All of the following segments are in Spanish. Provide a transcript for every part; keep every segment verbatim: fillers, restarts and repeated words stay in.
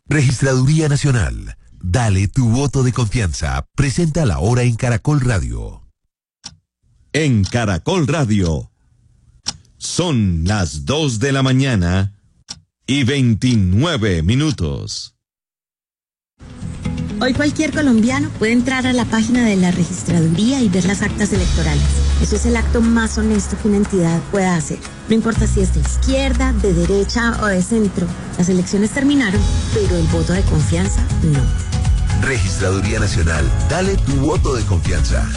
Registraduría Nacional. Dale tu voto de confianza. Presenta la hora en Caracol Radio. En Caracol Radio. Son las dos de la mañana y veintinueve minutos. Hoy cualquier colombiano puede entrar a la página de la registraduría y ver las actas electorales. Eso es el acto más honesto que una entidad pueda hacer. No importa si es de izquierda, de derecha o de centro. Las elecciones terminaron, pero el voto de confianza no. Registraduría Nacional. Dale tu voto de confianza.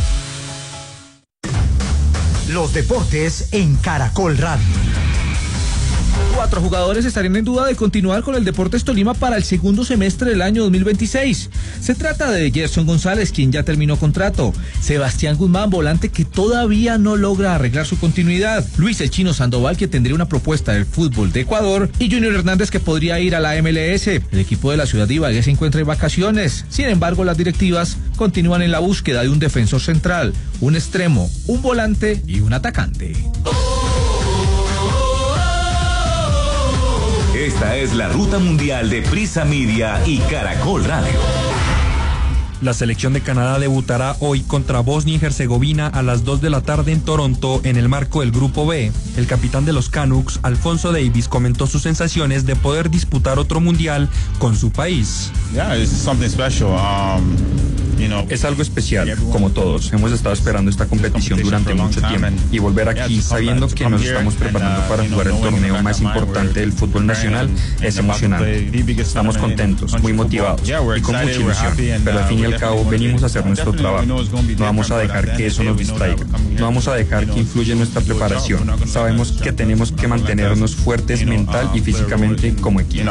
Los deportes en Caracol Radio. Cuatro jugadores estarían en duda de continuar con el Deportes Tolima para el segundo semestre del año dos mil veintiséis. Se trata de Gerson González, quien ya terminó contrato, Sebastián Guzmán, volante que todavía no logra arreglar su continuidad, Luis El Chino Sandoval, que tendría una propuesta del fútbol de Ecuador, y Junior Hernández, que podría ir a la M L S. El equipo de la ciudad de Ibagué se encuentra en vacaciones. Sin embargo, las directivas continúan en la búsqueda de un defensor central, un extremo, un volante y un atacante. Esta es la ruta mundial de Prisa Media y Caracol Radio. La selección de Canadá debutará hoy contra Bosnia y Herzegovina a las dos de la tarde en Toronto en el marco del Grupo B. El capitán de los Canucks, Alfonso Davies, comentó sus sensaciones de poder disputar otro mundial con su país. Yeah, it's something special. Um... Es algo especial, como todos. Hemos estado esperando esta competición durante mucho tiempo y volver aquí sabiendo que nos estamos preparando para jugar el torneo más importante del fútbol nacional es emocionante. Estamos contentos, muy motivados y con mucha ilusión, pero al fin y al cabo venimos a hacer nuestro trabajo. No vamos a dejar que eso nos distraiga, no vamos a dejar que influya en nuestra preparación. Sabemos que tenemos que mantenernos fuertes mental y físicamente como equipo.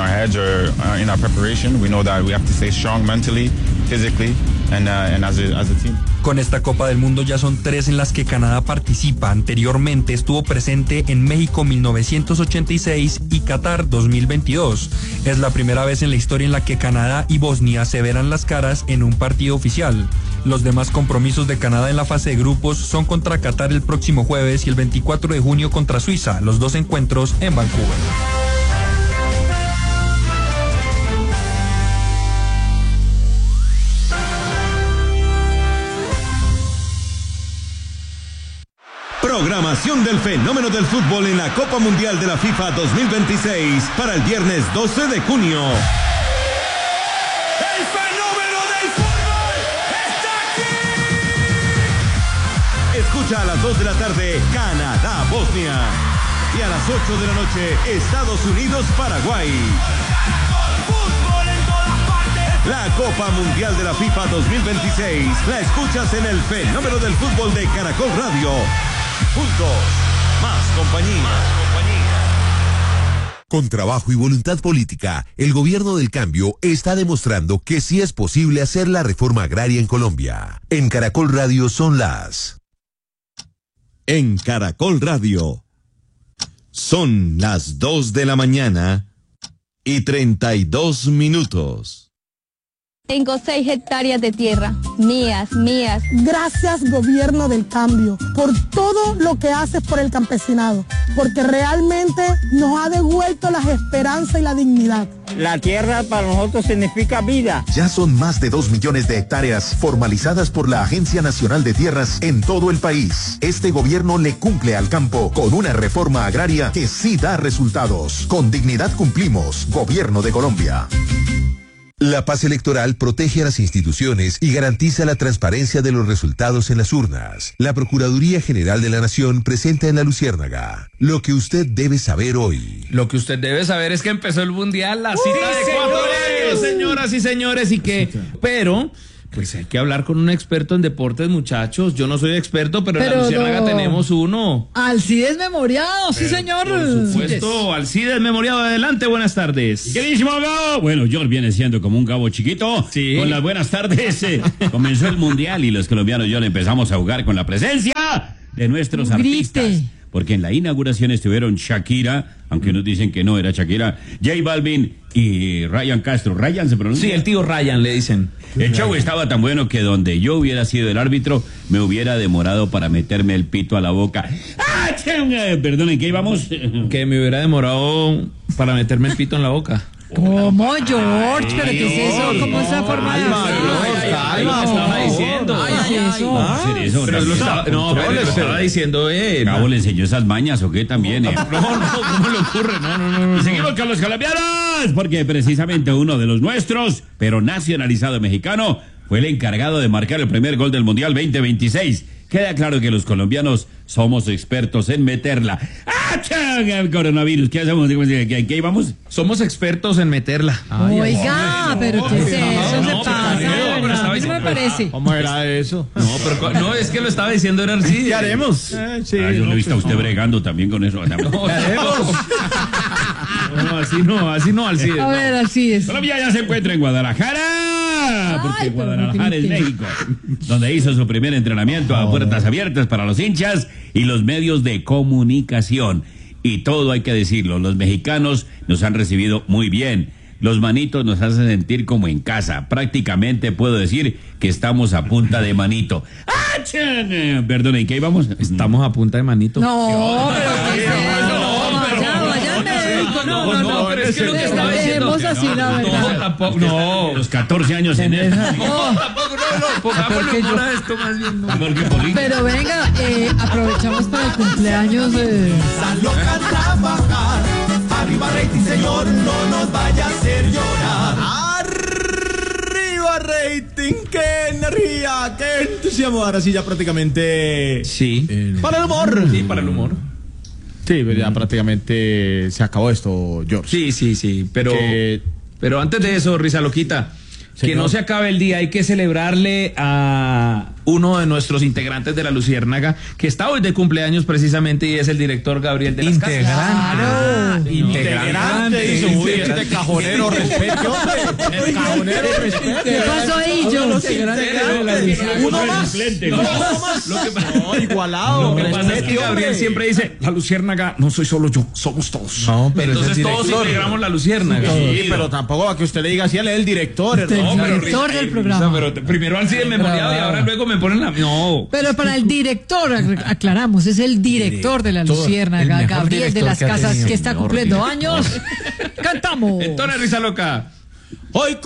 And, uh, and as a, as a team. Con esta Copa del Mundo ya son tres en las que Canadá participa. Anteriormente estuvo presente en México mil novecientos ochenta y seis y Qatar dos mil veintidós. Es la primera vez en la historia en la que Canadá y Bosnia se verán las caras en un partido oficial. Los demás compromisos de Canadá en la fase de grupos son contra Qatar el próximo jueves y el veinticuatro de junio contra Suiza, los dos encuentros en Vancouver. Programación del fenómeno del fútbol en la Copa Mundial de la FIFA dos mil veintiséis para el viernes doce de junio. ¡El fenómeno del fútbol está aquí! Escucha a las dos de la tarde Canadá-Bosnia y a las ocho de la noche Estados Unidos-Paraguay. La Copa Mundial de la FIFA dos mil veintiséis la escuchas en el fenómeno del fútbol de Caracol Radio. Juntos, más compañía. Con trabajo y voluntad política, el gobierno del cambio está demostrando que sí es posible hacer la reforma agraria en Colombia. En Caracol Radio son las... En Caracol Radio son las dos de la mañana y treinta y dos minutos. Tengo seis hectáreas de tierra, mías, mías. Gracias, gobierno del cambio, por todo lo que haces por el campesinado, porque realmente nos ha devuelto la esperanza y la dignidad. La tierra para nosotros significa vida. Ya son más de dos millones de hectáreas formalizadas por la Agencia Nacional de Tierras en todo el país. Este gobierno le cumple al campo con una reforma agraria que sí da resultados. Con dignidad cumplimos, Gobierno de Colombia. La paz electoral protege a las instituciones y garantiza la transparencia de los resultados en las urnas. La Procuraduría General de la Nación presenta en La Luciérnaga lo que usted debe saber hoy. Lo que usted debe saber es que empezó el Mundial, la cita de ecuatorianos, señoras y señores, y que, pero... Pues hay que hablar con un experto en deportes, muchachos. Yo no soy experto, pero, pero en La Luciérnaga no. tenemos uno. Alcides Memoriado, sí, señor. Por supuesto, Alcides Memoriado. Adelante, buenas tardes. Queridísimo Gabo. Bueno, George viene siendo como un Gabo chiquito. Sí. Con las buenas tardes. Eh, comenzó el Mundial y los colombianos ya le empezamos a jugar con la presencia de nuestros Grite. artistas. Porque en la inauguración estuvieron Shakira, aunque unos dicen que no era Shakira, J Balvin y Ryan Castro. ¿Ryan se pronuncia? Sí, el tío Ryan le dicen. El show estaba tan bueno que donde yo hubiera sido el árbitro, me hubiera demorado para meterme el pito a la boca. ¡Ah, chinga! Perdón, ¿en qué íbamos? Que me hubiera demorado para meterme el pito en la boca. ¿Cómo, George? ¿Pero qué es eso? ¿Cómo esa forma de Calma, estaba diciendo. Eso, Pero lo estaba, no, pero lo estaba diciendo él. Cabo, ¿le enseñó esas mañas o qué también? Eh? No, no, ¿cómo le ocurre? No, no, no. Y seguimos con los colombianos, porque precisamente uno de los nuestros, pero nacionalizado mexicano, fue el encargado de marcar el primer gol del Mundial veinte veintiséis. Queda claro que los colombianos somos expertos en meterla. ¡Ah, changa! El coronavirus, ¿qué hacemos? ¿Qué, qué íbamos? Somos expertos en meterla. Ay, Oiga, ay, pero ¿qué es eso? No, se pasa, no, no, no me parece. ¿Cómo era eso? No, pero no, es que lo estaba diciendo era así. ¿Qué haremos? Eh, sí, ah, yo no, lo he visto a pues, usted no. bregando también con eso. No, ¿qué haremos? No, así no, así no, así es. A ver, así es. Colombia ya se encuentra en Guadalajara, porque Ay, Guadalajara es que... México, donde hizo su primer entrenamiento a puertas abiertas para los hinchas y los medios de comunicación. Y todo hay que decirlo, los mexicanos nos han recibido muy bien. Los manitos nos hacen sentir como en casa. Prácticamente puedo decir que estamos a punta de manito. ¡Ah, chan! Perdón, ¿en qué íbamos? Estamos a punta de manito. No, pero ¿qué es eso? No, vaya, vaya al médico. No, no, no. Pero es que lo que estaba diciendo. así, la verdad. No, tampoco. No. Los catorce años en eso. No, tampoco, no, no. Pongámosle humor a esto más bien. No. Pero venga, eh, aprovechamos para el cumpleaños de... Loca a trabajar, arriba rating señor, no nos vaya a hacer llorar. Arriba rating, qué energía, qué entusiasmo. Ahora sí ya prácticamente... Sí. Eh, para el humor. Sí, para el humor. Sí, pero ya prácticamente se acabó esto, George. Sí, sí, sí, pero... Que... Pero antes de eso, Risa Loquita, que no se acabe el día, hay que celebrarle a uno de nuestros integrantes de la Luciérnaga, que está hoy de cumpleaños precisamente, y es el director Gabriel de las Integrante. Casas. Claro. Integrante. Integrante. Uy, este cajonero, respete, hombre. El cajonero, respete. ¿Qué pasó ahí, George? Uno más. No, uno más. Lo que pasa, no, igualado. Lo que pasa es que Gabriel siempre dice, la Luciérnaga no soy solo yo, somos todos. No, pero entonces todos integramos la Luciérnaga. Sí, pero tampoco a que usted le diga así, él es el director. El director del programa. Pero primero han sido memoriado y ahora luego me ponen la... No. Pero para el director, aclaramos, es el director de la Luciérnaga, Gabriel de las Casas, que está cumpliendo años. Cantamos. Entonces, Risa Loca. Hoy